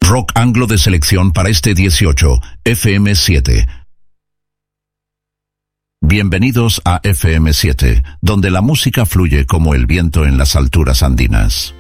Rock anglo de selección para este 18, FM7. Bienvenidos a FM7, donde la música fluye como el viento en las alturas andinas.